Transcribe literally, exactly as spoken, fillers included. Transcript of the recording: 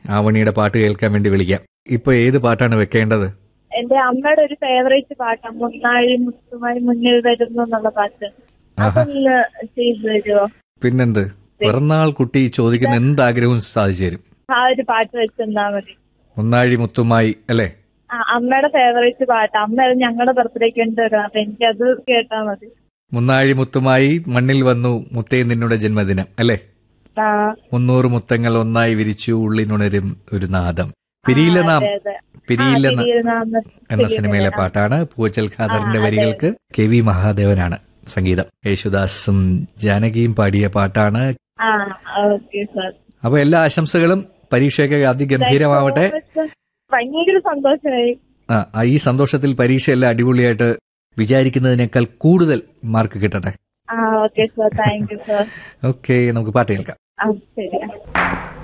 ആവണിയുടെ പാട്ട് കേൾക്കാൻ വേണ്ടി വിളിക്കാം. ഇപ്പൊ ഏത് പാട്ടാണ് വെക്കേണ്ടത്? എന്റെ അമ്മയുടെ ഒരു ഫേവറേറ്റ് പാട്ടാണ് മുന്നാഴി മുത്തുമായി മുന്നിൽ വരുന്നു എന്നുള്ള പാട്ട്. അതൊന്ന് ചെയ്തു തരുമോ? പിന്നെന്ത്, പിറന്നാൾ കുട്ടി ചോദിക്കുന്ന എന്താഗ്രഹവും സാധിച്ചു തരും. ആ ഒരു പാട്ട് വെച്ചെന്നാ മതി. മുന്നാഴി മുത്തുമായി അല്ലേ? ആ അമ്മയുടെ ഫേവറേറ്റ് പാട്ട്. അമ്മ ഞങ്ങളുടെ ബർത്ത്ഡേക്ക് വേണ്ടി തരാം. അപ്പൊ എനിക്കത് കേട്ടാ മതി. മുന്നാഴി മുത്തുമായി മണ്ണിൽ വന്നു മുത്തേ നിന്നുടെ ജന്മദിനം അല്ലേ? മുന്നൂറ് മുത്തങ്ങൾ ഒന്നായി വിരിച്ചു ഉള്ളിനുണരും ഒരു നാദം. പിരിയില്ല നാം പിരിയില്ല എന്ന സിനിമയിലെ പാട്ടാണ്. പൂച്ചൽ ഖാദറിന്റെ വരികൾക്ക് കെ വി മഹാദേവനാണ് സംഗീതം. യേശുദാസും ജാനകിയും പാടിയ പാട്ടാണ്. അപ്പൊ എല്ലാ ആശംസകളും. പരീക്ഷയൊക്കെ അതിഗംഭീരമാവട്ടെ. ഭയങ്കര സന്തോഷമായി. ആ ഈ സന്തോഷത്തിൽ പരീക്ഷയെല്ലാം അടിപൊളിയായിട്ട് വിചാരിക്കുന്നതിനേക്കാൾ കൂടുതൽ മാർക്ക് കിട്ടട്ടെ. ഓക്കെ, നമുക്ക് പാട്ട് കേൾക്കാം. ശരി.